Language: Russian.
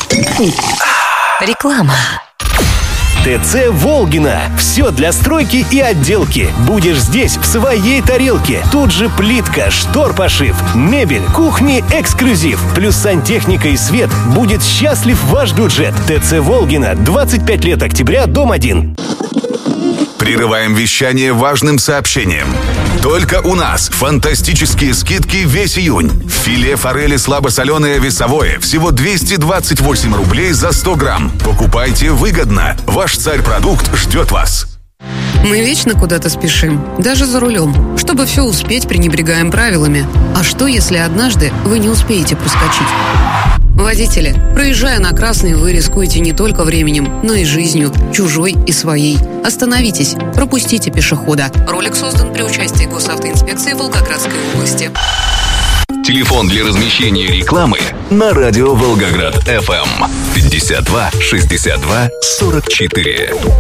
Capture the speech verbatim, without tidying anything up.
Реклама. ТЦ «Волгина». Все для стройки и отделки. Будешь здесь в своей тарелке. Тут же плитка, штор-пошив, мебель, кухни, эксклюзив. Плюс сантехника и свет. Будет счастлив ваш бюджет. ТЦ «Волгина». двадцать пять лет октября, дом один. Прерываем вещание важным сообщением. Только у нас фантастические скидки весь июнь. Филе форели слабосоленое весовое всего двести двадцать восемь рублей за сто грамм. Покупайте выгодно. Ваш царь-продукт ждет вас. Мы вечно куда-то спешим, даже за рулем. Чтобы все успеть, пренебрегаем правилами. А что, если однажды вы не успеете проскочить? Водители, проезжая на красный, вы рискуете не только временем, но и жизнью, чужой и своей. Остановитесь, пропустите пешехода. Ролик создан при участии Госавтоинспекции Волгоградской области. Телефон для размещения рекламы на радио Волгоград эф эм пятьдесят два шестьдесят два сорок четыре.